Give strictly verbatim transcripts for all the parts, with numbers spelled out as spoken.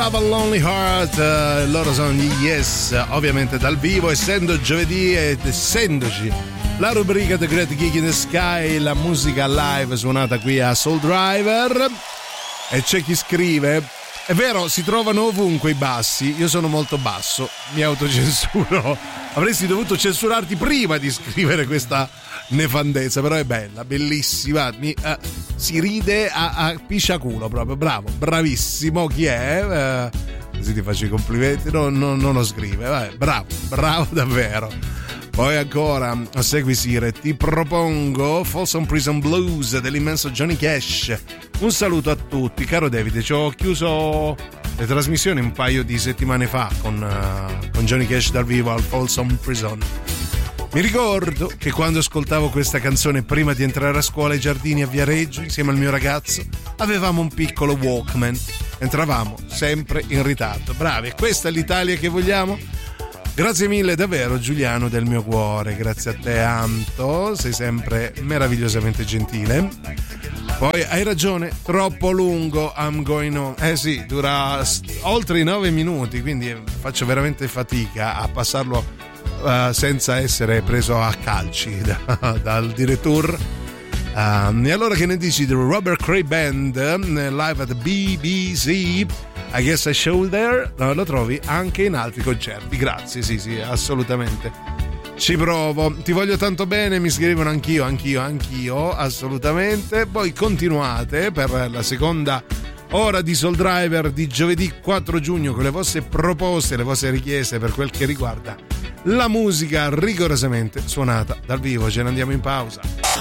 Have a Lonely Heart, uh, loro sono gli Yes, ovviamente dal vivo, essendo giovedì ed essendoci la rubrica The Great Gig in the Sky, la musica live suonata qui a Soul Driver. E c'è chi scrive: è vero, si trovano ovunque i bassi, io sono molto basso, mi autocensuro, avresti dovuto censurarti prima di scrivere questa nefandezza, però è bella, bellissima, mi, uh, si ride a, a pisciaculo proprio, bravo, bravissimo, chi è? Uh, così ti faccio i complimenti, no, no, non lo scrive, vabbè, bravo, bravo davvero. Poi ancora, a seguisire, ti propongo Folsom Prison Blues dell'immenso Johnny Cash. Un saluto a tutti, caro Davide, ci ho chiuso le trasmissioni un paio di settimane fa con, uh, con Johnny Cash dal vivo al Folsom Prison. Mi ricordo che quando ascoltavo questa canzone prima di entrare a scuola ai giardini a Viareggio insieme al mio ragazzo, avevamo un piccolo Walkman, entravamo sempre in ritardo. Bravi, e questa è l'Italia che vogliamo? Grazie mille davvero Giuliano del mio cuore, grazie a te Anto, sei sempre meravigliosamente gentile. Poi hai ragione, troppo lungo, I'm going on. Eh sì, dura oltre i nove minuti, quindi faccio veramente fatica a passarlo uh, senza essere preso a calci da, dal direttore. Uh, e allora che ne dici di Robert Cray Band live at B B C? I Guess I Should There, no, lo trovi anche in altri concerti. Grazie, sì, sì, assolutamente. Ci provo. Ti voglio tanto bene, mi scrivono anch'io, anch'io, anch'io, assolutamente. Poi continuate per la seconda ora di Soul Driver di giovedì quattro giugno con le vostre proposte, le vostre richieste per quel che riguarda la musica rigorosamente suonata dal vivo. Ce ne andiamo in pausa.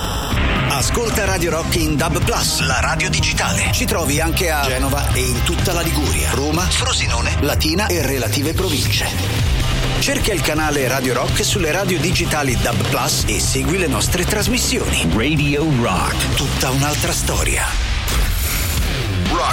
Ascolta Radio Rock in D A B plus, la radio digitale. Ci trovi anche a Genova e in tutta la Liguria, Roma, Frosinone, Latina e relative province. Cerca il canale Radio Rock sulle radio digitali D A B plus e segui le nostre trasmissioni. Radio Rock, tutta un'altra storia.